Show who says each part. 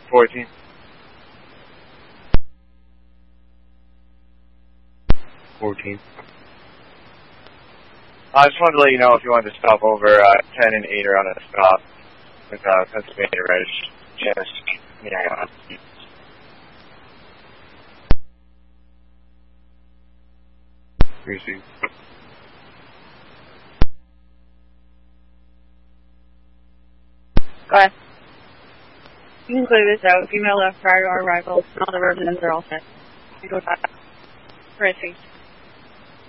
Speaker 1: 14. 14. I just wanted to let you know if you wanted to stop over 10 and 8 are on a stop with Pennsylvania Reg. Just, yeah. Receive.
Speaker 2: Go ahead. You can clear this out. Female left prior to our arrival. All the residents are all set. You go back. Racing.